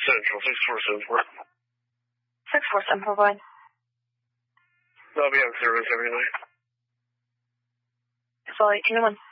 Central, 6474. 6474, go ahead. I'll be on service every night. Flight 21.